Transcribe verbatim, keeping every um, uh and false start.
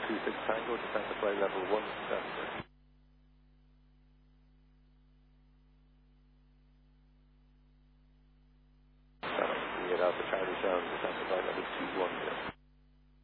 two six Tango, descent to flight level one seven zero. Seven, we get out the Charlie seven, descent to flight level two one zero.